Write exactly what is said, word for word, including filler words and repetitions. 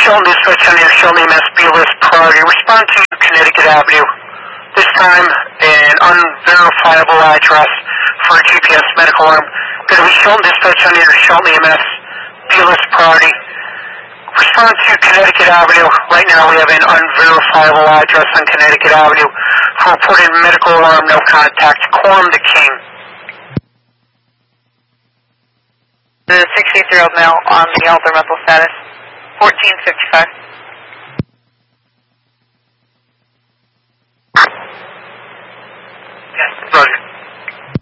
Shelton dispatch on your Shelton E M S B-list priority. Respond to Connecticut Avenue. This time, an unverifiable address for a G P S medical arm. Going to be Shelton dispatch on your Shelton E M S B-list priority. Respond to Connecticut Avenue. Right now we have an unverifiable address on Connecticut Avenue for reported medical alarm, no contact. Quorum the King. The sixty-three-year-old male on the alter mental status, fourteen fifty-five. Yes, Roger.